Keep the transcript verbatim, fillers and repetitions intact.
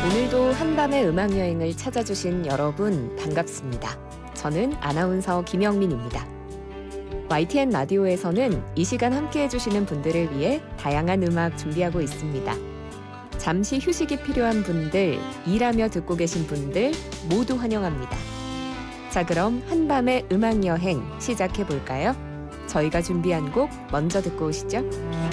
오늘도 한밤의 음악여행을 찾아주신 여러분 반갑습니다. 저는 아나운서 김영민입니다. 와이티엔 라디오에서는 이 시간 함께 해주시는 분들을 위해 다양한 음악 준비하고 있습니다. 잠시 휴식이 필요한 분들, 일하며 듣고 계신 분들 모두 환영합니다. 자, 그럼 한밤의 음악여행 시작해 볼까요? 저희가 준비한 곡 먼저 듣고 오시죠.